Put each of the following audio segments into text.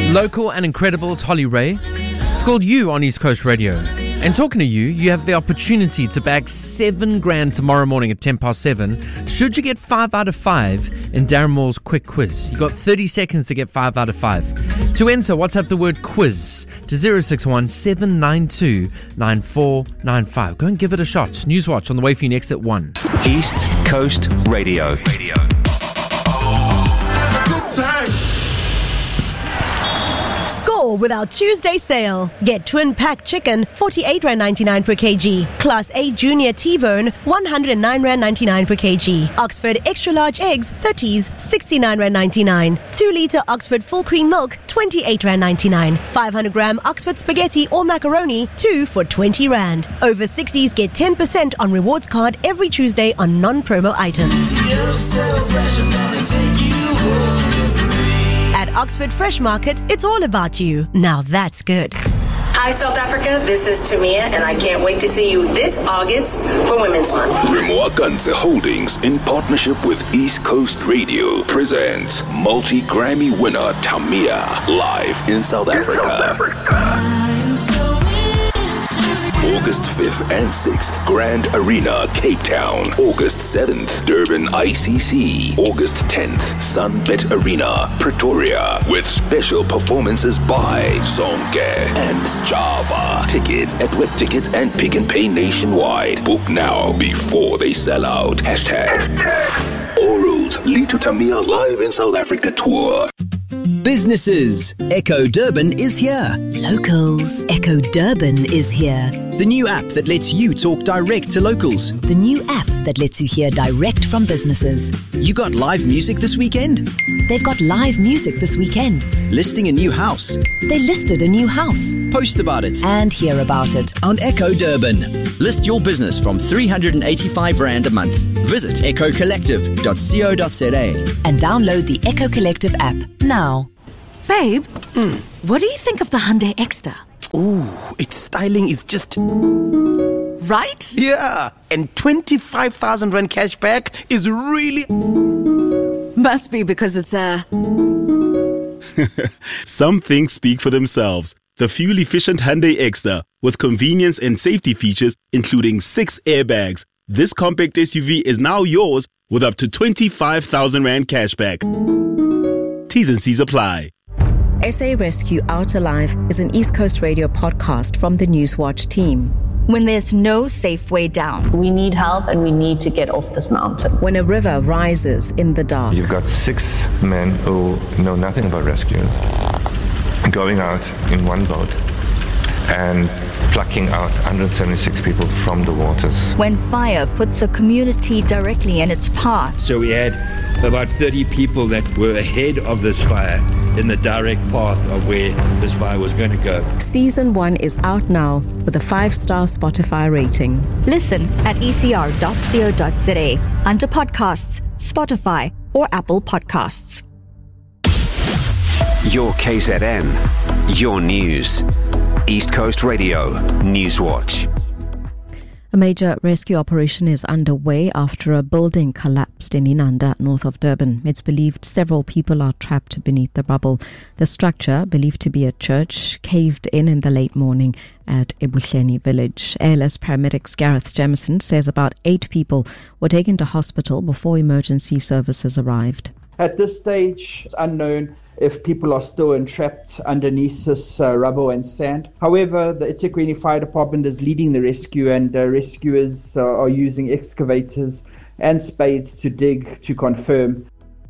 Local and incredible, it's Holly Ray. It's called You on East Coast Radio. And talking to you have the opportunity to bag $7,000 tomorrow morning at 7:10 should you get 5 out of 5 in Darren Moore's quick quiz. You've got 30 seconds to get 5 out of 5. To enter, WhatsApp the word quiz to 061 792 9495. Go and give it a shot. Newswatch on the way for you next at 1. East Coast Radio. Good time. Score with our Tuesday sale. Get twin pack chicken, R48.99 per kg. Class A junior T-bone, R109.99 per kg. Oxford extra large eggs, 30s, R69.99. 2 litre Oxford full cream milk, R28.99. 500 gram Oxford spaghetti or macaroni, 2 for R20. Over 60s get 10% on rewards card every Tuesday on non-promo items. You're so fresh, I'm gonna take you home. At Oxford Fresh Market, it's all about you. Now that's good. Hi, South Africa. This is Tamia, and I can't wait to see you this August for Women's Month. Remwaganse Holdings, in partnership with East Coast Radio, presents multi-Grammy winner Tamia live in South Africa. August 5th and 6th, Grand Arena, Cape Town. August 7th, Durban ICC. August 10th, Sunbet Arena, Pretoria. With special performances by Zonke and Java. Tickets at Web Tickets and Pick and Pay nationwide. Book now before they sell out. Hashtag all roads lead to Tamia live in South Africa tour. Businesses, Echo Durban is here. Locals, Echo Durban is here. The new app that lets you talk direct to locals. The new app that lets you hear direct from businesses. You got live music this weekend? They've got live music this weekend. Listing a new house? They listed a new house. Post about it. And hear about it. On Echo Durban. List your business from R385 a month. Visit echocollective.co.za. And download the Echo Collective app now. Babe, what do you think of the Hyundai Extra? Ooh, its styling is just... Right? Yeah, and 25,000 Rand cashback is really... Must be because it's a... Some things speak for themselves. The fuel-efficient Hyundai Extra, with convenience and safety features, including 6 airbags. This compact SUV is now yours with up to 25,000 Rand cashback. T's and C's apply. SA Rescue Out Alive is an East Coast Radio podcast from the Newswatch team. When there's no safe way down. We need help and we need to get off this mountain. When a river rises in the dark. You've got 6 men who know nothing about rescue, going out in one boat and plucking out 176 people from the waters. When fire puts a community directly in its path. So we had about 30 people that were ahead of this fire in the direct path of where this fire was going to go. Season 1 is out now with a 5-star Spotify rating. Listen at ecr.co.za under podcasts, Spotify or Apple Podcasts. Your KZN, your news. East Coast Radio, Newswatch. A major rescue operation is underway after a building collapsed in Inanda, north of Durban. It's believed several people are trapped beneath the rubble. The structure, believed to be a church, caved in the late morning at Ebuhleni village. ALS paramedics Gareth Jamison says about 8 people were taken to hospital before emergency services arrived. At this stage, it's unknown if people are still entrapped underneath this rubble and sand. However, the eThekwini Fire Department is leading the rescue, and rescuers are using excavators and spades to dig to confirm.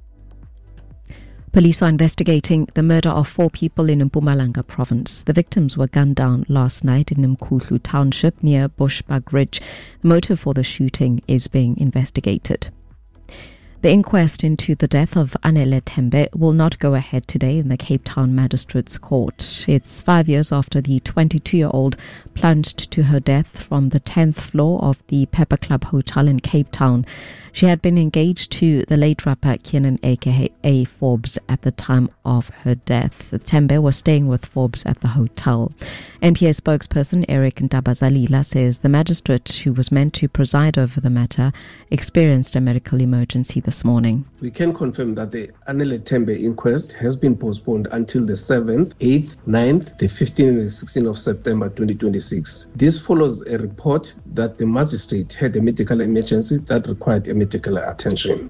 Police are investigating the murder of 4 people in Mpumalanga province. The victims were gunned down last night in Mkhuhlu township near Bushbuck Ridge. The motive for the shooting is being investigated. The inquest into the death of Anele Tembe will not go ahead today in the Cape Town Magistrates Court. It's 5 years after the 22-year-old plunged to her death from the 10th floor of the Pepper Club Hotel in Cape Town. She had been engaged to the late rapper Kenan aka Forbes at the time of her death. Tembe was staying with Forbes at the hotel. NPA spokesperson Eric Ntabazalila says the magistrate who was meant to preside over the matter experienced a medical emergency this morning. We can confirm that the Anele Tembe inquest has been postponed until the 7th, 8th, 9th, the 15th and the 16th of September 2026. This follows a report that the magistrate had a medical emergency that required medical attention.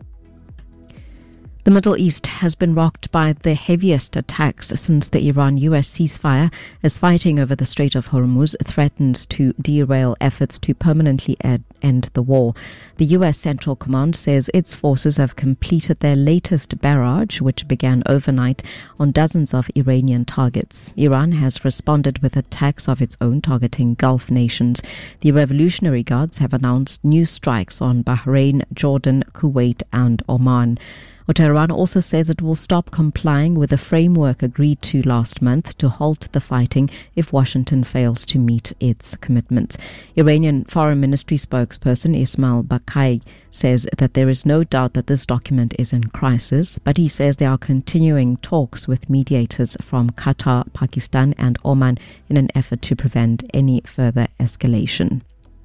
The Middle East has been rocked by the heaviest attacks since the Iran-US ceasefire, as fighting over the Strait of Hormuz threatens to derail efforts to permanently end the war. The US Central Command says its forces have completed their latest barrage, which began overnight, on dozens of Iranian targets. Iran has responded with attacks of its own targeting Gulf nations. The Revolutionary Guards have announced new strikes on Bahrain, Jordan, Kuwait and Oman. Tehran also says it will stop complying with the framework agreed to last month to halt the fighting if Washington fails to meet its commitments. Iranian Foreign Ministry spokesperson Ismail Baqai says that there is no doubt that this document is in crisis, but he says there are continuing talks with mediators from Qatar, Pakistan and Oman in an effort to prevent any further escalation.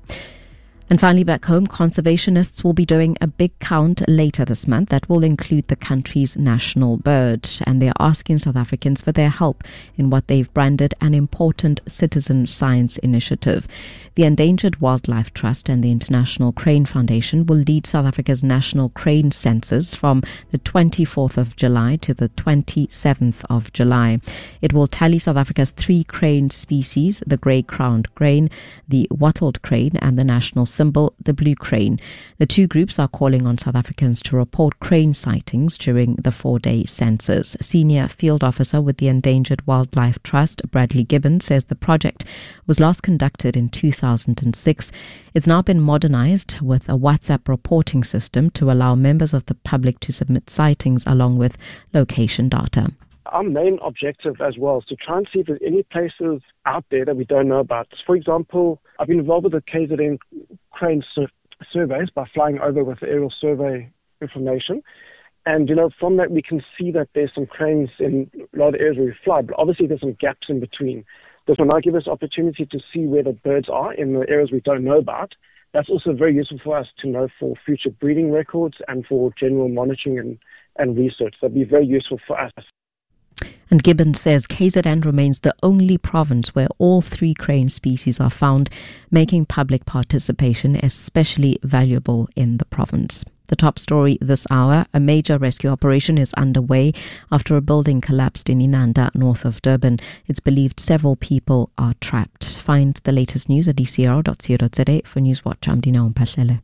And finally, back home, conservationists will be doing a big count later this month that will include the country's national bird. And they're asking South Africans for their help in what they've branded an important citizen science initiative. The Endangered Wildlife Trust and the International Crane Foundation will lead South Africa's national crane census from the 24th of July to the 27th of July. It will tally South Africa's 3 crane species, the grey-crowned crane, the wattled crane and the national symbol, the blue crane. The two groups are calling on South Africans to report crane sightings during the 4-day census. Senior Field Officer with the Endangered Wildlife Trust, Bradley Gibbons, says the project was last conducted in 2006. It's now been modernized with a WhatsApp reporting system to allow members of the public to submit sightings along with location data. Our main objective as well is to try and see if there's any places out there that we don't know about. For example, I've been involved with the KZN crane surveys by flying over with the aerial survey information. And, from that we can see that there's some cranes in a lot of areas where we fly, but obviously there's some gaps in between. This will now give us opportunity to see where the birds are in the areas we don't know about. That's also very useful for us to know for future breeding records and for general monitoring and research. That'd be very useful for us. And Gibbons says KZN remains the only province where all 3 crane species are found, making public participation especially valuable in the province. The top story this hour, a major rescue operation is underway after a building collapsed in Inanda, north of Durban. It's believed several people are trapped. Find the latest news at dcr.co.za. For Newswatch, I'm Dina Umpahlele.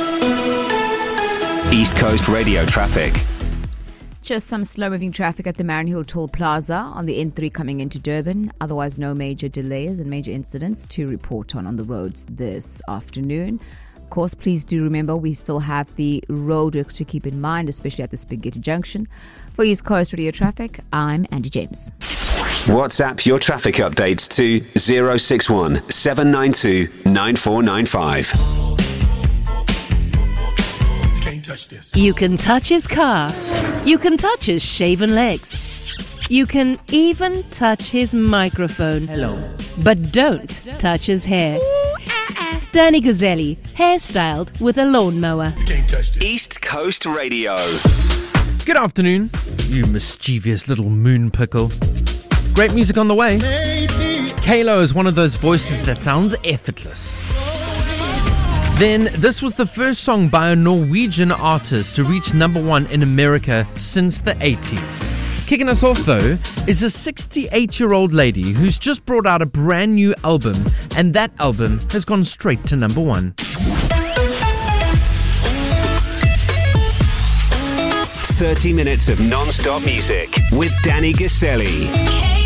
East Coast Radio traffic. Just some slow-moving traffic at the Mariannhill Toll Plaza on the N3 coming into Durban. Otherwise, no major delays and major incidents to report on the roads this afternoon. Of course, please do remember we still have the roadworks to keep in mind, especially at the Spaghetti Junction. For East Coast Radio Traffic, I'm Andy James. WhatsApp your traffic updates to 061 792 9495. You can touch his car. You can touch his shaven legs. You can even touch his microphone. Hello. But don't touch his hair. Danny Guzzelli, hairstyled with a lawnmower. East Coast Radio. Good afternoon, you mischievous little moon pickle. Great music on the way. Kalo is one of those voices that sounds effortless. Then, this was the first song by a Norwegian artist to reach #1 in America since the 80s. Kicking us off, though, is a 68-year-old lady who's just brought out a brand new album, and that album has gone straight to #1. 30 minutes of non-stop music with Danny Guzzelli.